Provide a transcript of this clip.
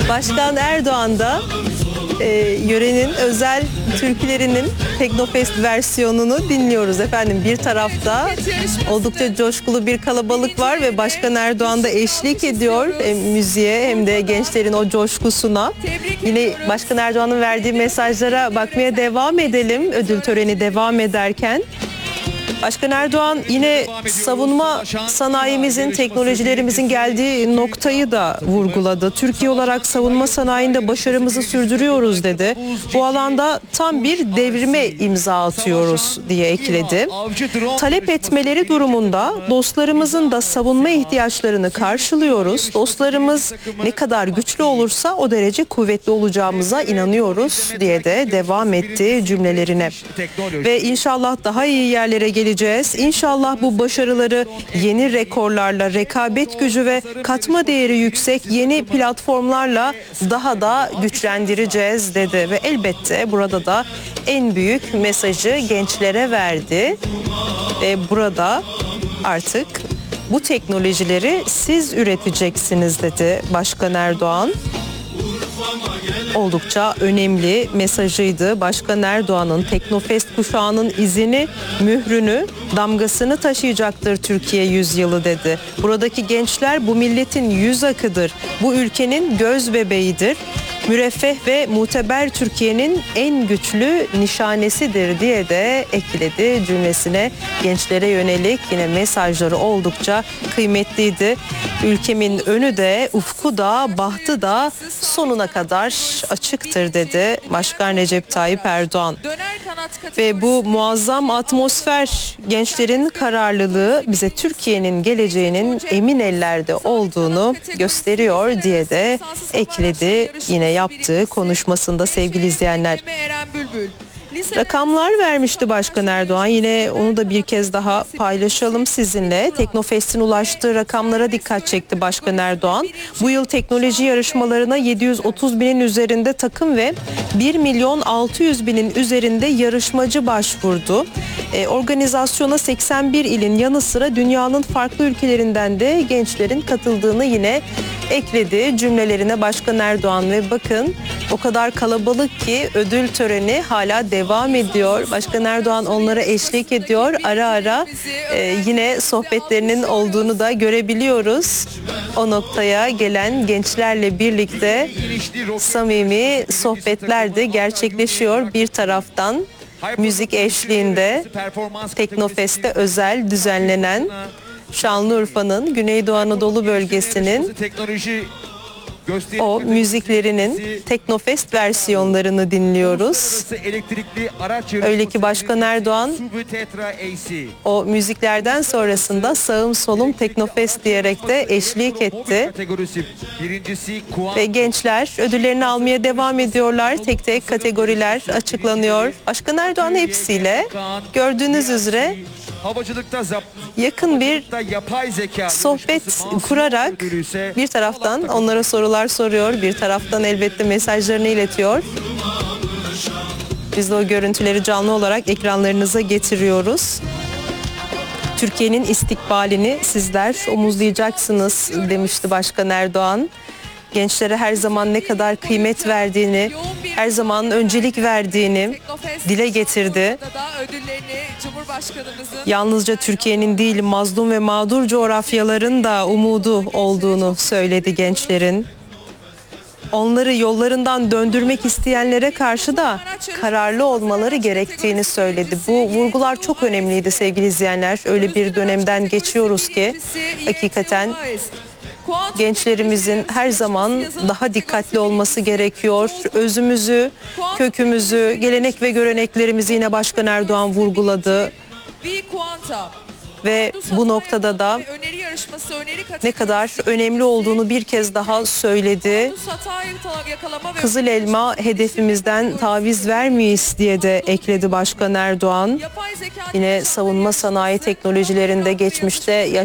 Başkan Erdoğan da yörenin özel türkülerinin Teknofest versiyonunu dinliyoruz efendim. Bir tarafta oldukça coşkulu bir kalabalık var ve Başkan Erdoğan da eşlik ediyor hem müziğe hem de gençlerin o coşkusuna. Yine Başkan Erdoğan'ın verdiği mesajlara bakmaya devam edelim ödül töreni devam ederken. Başkan Erdoğan yine savunma sanayimizin, teknolojilerimizin geldiği noktayı da vurguladı. Türkiye olarak savunma sanayinde başarımızı sürdürüyoruz dedi. Bu alanda tam bir devrime imza atıyoruz diye ekledi. Talep etmeleri durumunda dostlarımızın da savunma ihtiyaçlarını karşılıyoruz. Dostlarımız ne kadar güçlü olursa o derece kuvvetli olacağımıza inanıyoruz diye de devam etti cümlelerine. Ve inşallah daha iyi yerlere geleceğiz. İnşallah bu başarıları yeni rekorlarla, rekabet gücü ve katma değeri yüksek yeni platformlarla daha da güçlendireceğiz dedi. Ve elbette burada da en büyük mesajı gençlere verdi. Ve burada artık bu teknolojileri siz üreteceksiniz dedi Başkan Erdoğan. Oldukça önemli mesajıydı. Başkan Erdoğan'ın Teknofest kuşağının izini, mührünü, damgasını taşıyacaktır Türkiye yüzyılı dedi. Buradaki gençler bu milletin yüz akıdır. Bu ülkenin göz bebeğidir. Müreffeh ve muteber Türkiye'nin en güçlü nişanesidir diye de ekledi cümlesine. Gençlere yönelik yine mesajları oldukça kıymetliydi. Ülkemin önü de, ufku da, bahtı da sonuna kadar açıktır dedi Başkan Recep Tayyip Erdoğan. Ve bu muazzam atmosfer, gençlerin kararlılığı bize Türkiye'nin geleceğinin emin ellerde olduğunu gösteriyor diye de ekledi yine yaptığı konuşmasında sevgili izleyenler. Rakamlar vermişti Başkan Erdoğan. Yine onu da bir kez daha paylaşalım sizinle. Teknofest'in ulaştığı rakamlara dikkat çekti Başkan Erdoğan. Bu yıl teknoloji yarışmalarına 730 binin üzerinde takım ve 1 milyon 600 binin üzerinde yarışmacı başvurdu. Organizasyona 81 ilin yanı sıra dünyanın farklı ülkelerinden de gençlerin katıldığını yine ekledi cümlelerine Başkan Erdoğan ve bakın o kadar kalabalık ki ödül töreni hala devam ediyor. Başkan Erdoğan onlara eşlik ediyor. Ara ara yine sohbetlerinin olduğunu da görebiliyoruz. O noktaya gelen gençlerle birlikte samimi sohbetler de gerçekleşiyor. Bir taraftan müzik eşliğinde Teknofest'te özel düzenlenen Şanlıurfa'nın Güneydoğu Anadolu bölgesinin o müziklerinin Teknofest versiyonlarını dinliyoruz. Öyle ki Başkan Erdoğan o müziklerden sonrasında sağım solum Teknofest diyerek de eşlik etti. Ve gençler ödüllerini almaya devam ediyorlar. Tek tek kategoriler açıklanıyor. Başkan Erdoğan hepsiyle gördüğünüz üzere yakın bir sohbet kurarak bir taraftan onlara sorular soruyor, bir taraftan elbette mesajlarını iletiyor. Biz de o görüntüleri canlı olarak ekranlarınıza getiriyoruz. Türkiye'nin istikbalini sizler omuzlayacaksınız demişti Başkan Erdoğan. Gençlere her zaman ne kadar kıymet verdiğini, her zaman öncelik verdiğini dile getirdi. Yalnızca Türkiye'nin değil, mazlum ve mağdur coğrafyaların da umudu olduğunu söyledi gençlerin. Onları yollarından döndürmek isteyenlere karşı da kararlı olmaları gerektiğini söyledi. Bu vurgular çok önemliydi sevgili izleyenler. Öyle bir dönemden geçiyoruz ki hakikaten gençlerimizin her zaman daha dikkatli olması gerekiyor. Özümüzü, kökümüzü, gelenek ve göreneklerimizi yine Başkan Erdoğan vurguladı. Ve bu noktada da ne kadar önemli olduğunu bir kez daha söyledi. Kızıl elma hedefimizden taviz vermeyiz diye de ekledi Başkan Erdoğan. Yine savunma sanayi teknolojilerinde geçmişte